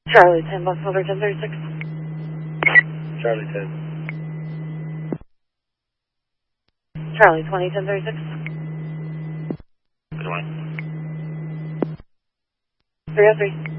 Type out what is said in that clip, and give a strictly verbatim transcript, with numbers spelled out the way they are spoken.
Charlie ten, bus holder ten thirty-six. Charlie ten. Charlie twenty, ten thirty-six. twenty. three oh three.